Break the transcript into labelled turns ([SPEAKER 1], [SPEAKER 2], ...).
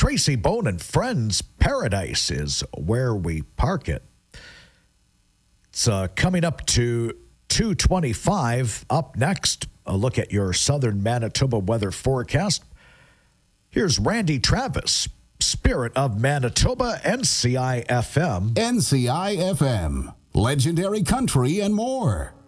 [SPEAKER 1] Tracy Bone and Friends Paradise is where we park it. It's coming up to 2:25. Up next, a look at your southern Manitoba weather forecast. Here's Randy Travis, Spirit of Manitoba, NCI FM.
[SPEAKER 2] NCI FM, legendary country and more.